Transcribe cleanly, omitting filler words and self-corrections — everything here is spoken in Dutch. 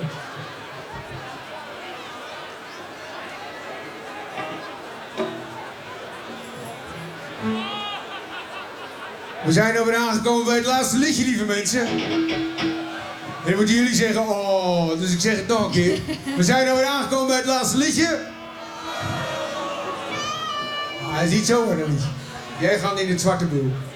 We zijn alweer aangekomen bij het laatste liedje, lieve mensen. En dan moeten jullie zeggen, oh, dus ik zeg het nog een keer. We zijn alweer aangekomen bij het laatste liedje. Hij is niet zomaar een liedje. Jij gaat in het zwarte boel.